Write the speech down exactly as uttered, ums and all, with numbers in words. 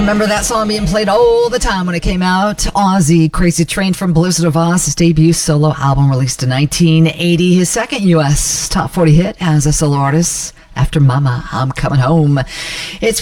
Remember that song being played all the time when it came out? Ozzy, Crazy Train from Blizzard of Oz, his debut solo album released in nineteen eighty. His second U S top forty hit as a solo artist after Mama, I'm Coming Home. It's